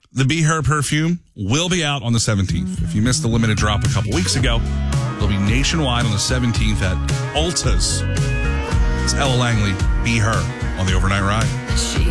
The Be Her perfume will be out on the 17th. If you missed the limited drop a couple weeks ago, it'll be nationwide on the 17th at Ulta's. It's Ella Langley, Be Her, on the Overnight Ride.